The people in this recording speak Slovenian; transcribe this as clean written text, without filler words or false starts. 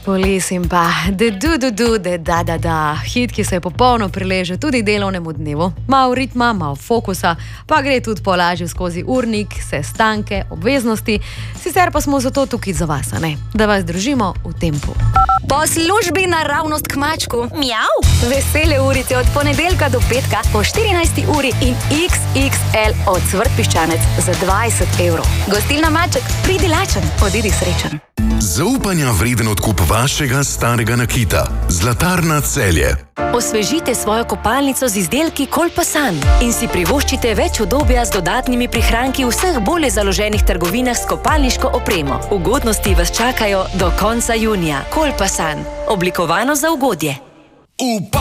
Polesim pa, da, hit, ki se popolno prileže tudi delovnemu dnevu. Malo ritma, malo fokusa, pa gre tudi po lažju skozi urnik, sestanke, obveznosti. Sicer pa smo zato tukaj za vas, ne? Da vas držimo v tempu. Po službi naravnost k mačku. Mjav! Vesele urice od ponedeljka do petka po 14. uri in XXL od Cvrt Piščanec za 20 evrov. Gostilna Maček, pridi lačen, odidi srečen. Zaupanja vreden odkup vašega starega nakita. Zlatarna Celje. Osvežite svojo kopalnico z izdelki Kolpasan in si privoščite več udobja z dodatnimi prihranki v vseh bolje založenih trgovinah s kopalniško opremo. Ugodnosti vas čakajo do konca junija. Kolpasan. Oblikovano za ugodje.